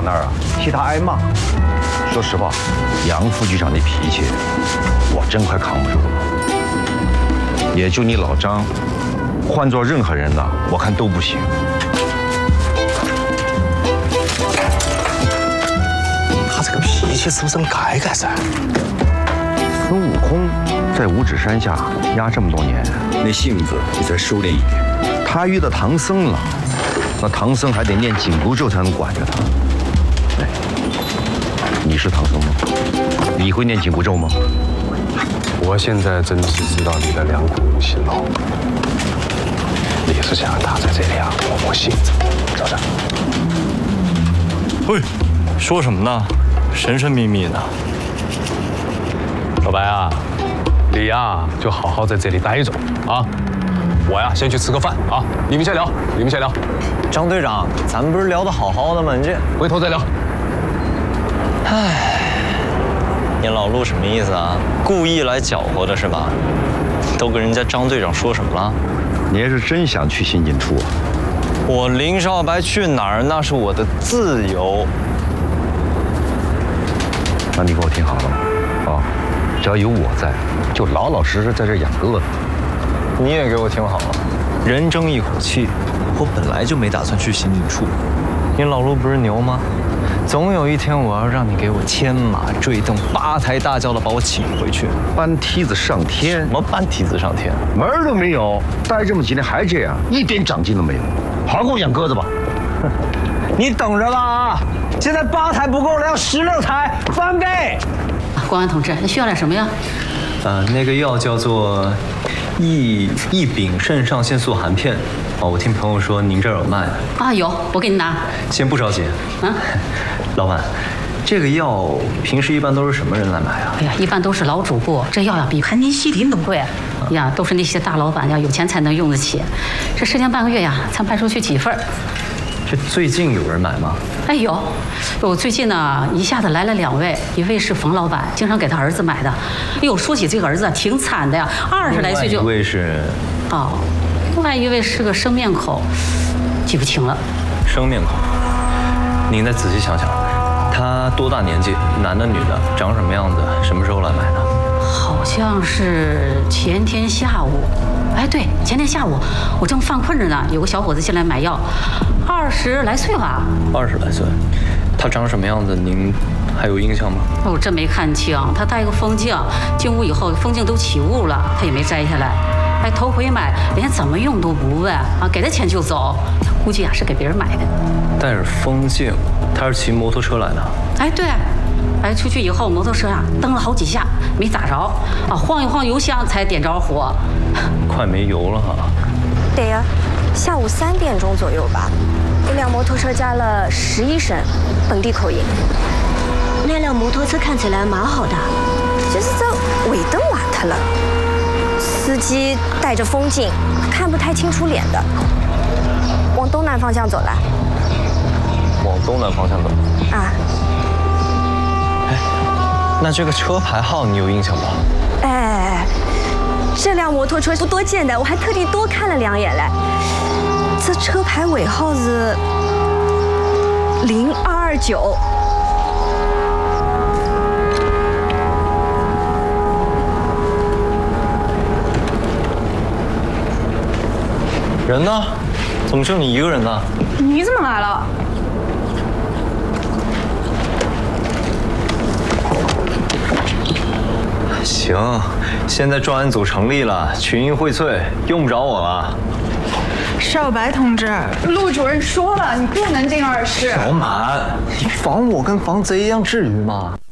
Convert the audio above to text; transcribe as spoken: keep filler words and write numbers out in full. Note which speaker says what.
Speaker 1: 那儿啊，替他挨骂。说实话，杨副局长那脾气，我真快扛不住了。也就你老张，换做任何人呐，我看都不行。
Speaker 2: 他这个脾气是不是能改改噻？
Speaker 1: 孙悟空在五指山下压这么多年，
Speaker 3: 那性子你再收敛一点。
Speaker 1: 他遇到唐僧了，那唐僧还得念紧箍咒才能管着他。哎，你是唐僧吗？你会念紧箍咒吗？
Speaker 2: 我现在真是知道你的良苦用心了。你是想让他在这里啊磨磨性子，是不是？
Speaker 4: 喂，说什么呢？神神秘秘的。
Speaker 2: 老白啊，你呀就好好在这里待着啊。我呀先去吃个饭啊，你们先聊，你们先聊。
Speaker 4: 张队长，咱们不是聊得好好的吗？你这
Speaker 2: 回头再聊。
Speaker 4: 唉，你老陆什么意思啊？故意来搅和的是吧？都跟人家张队长说什么了？
Speaker 1: 你要是真想去新进处啊，
Speaker 4: 我林少白去哪儿那是我的自由。
Speaker 1: 那你给我听好了啊，只要有我在，就老老实实在这养鸽子。
Speaker 4: 你也给我听好了，人争一口气，我本来就没打算去新进处。你老陆不是牛吗？总有一天我要让你给我牵马坠镫，八抬大轿的把我请回去。
Speaker 1: 搬梯子上天？
Speaker 4: 什么搬梯子上天？
Speaker 1: 门儿都没有！待这么几年还这样，一点长进都没有。好好给我养鸽子吧。
Speaker 4: 你等着吧啊！现在八抬不够了，要十六抬，翻倍！
Speaker 5: 公安同志，你需要点什么呀？
Speaker 4: 呃，那个药叫做异异丙肾上腺素含片。哦，我听朋友说您这儿有卖的。
Speaker 5: 啊，有，我给你拿。
Speaker 4: 先不着急。
Speaker 5: 啊，
Speaker 4: 老板，这个药平时一般都是什么人来买啊？
Speaker 5: 哎呀，一般都是老主顾，这药呀比盘尼西林都贵。呀，都是那些大老板呀，有钱才能用得起。这十天半个月呀，才卖出去几份。
Speaker 4: 这最近有人买吗？
Speaker 5: 哎有，我最近呢一下子来了两位，一位是冯老板，经常给他儿子买的。哎呦，说起这个儿子挺惨的呀，二十来岁就。
Speaker 4: 一位是。
Speaker 5: 哦，另外一位是个生面孔，记不清了。
Speaker 4: 生面孔，您再仔细想想，他多大年纪？男的女的？长什么样子？什么时候来买的？
Speaker 5: 好像是前天下午。哎，对，前天下午我正犯困着呢，有个小伙子进来买药，二十来岁吧。
Speaker 4: 二十来岁，他长什么样子？您还有印象吗？
Speaker 5: 哦，真没看清。他戴个风镜，进屋以后风镜都起雾了，他也没摘下来。哎，头回买，连怎么用都不问啊，给他钱就走，估计啊是给别人买的。
Speaker 4: 戴着风镜，他是骑摩托车来的。
Speaker 5: 哎，对。哎，出去以后摩托车啊蹬了好几下，没咋着啊，晃一晃油箱才点着火，
Speaker 4: 快没油了哈。
Speaker 6: 对呀，下午三点钟左右吧，一辆摩托车加了十一升，本地口音。
Speaker 7: 那辆摩托车看起来蛮好的，
Speaker 6: 就是这尾灯瓦特了，司机戴着风镜，看不太清楚脸的，往东南方向走来。
Speaker 4: 往东南方向走。
Speaker 6: 啊。
Speaker 4: 那这个车牌号你有印象吗？
Speaker 6: 哎，这辆摩托车不多见的，我还特地多看了两眼嘞。这车牌尾号是零二二九。
Speaker 4: 人呢？怎么就你一个人呢？
Speaker 8: 你怎么来了？
Speaker 4: 行，现在专案组成立了，群英荟萃，用不着我了。
Speaker 8: 少白同志，陆主任说了，你不能进二室。
Speaker 4: 小满，你防我跟防贼一样，至于吗？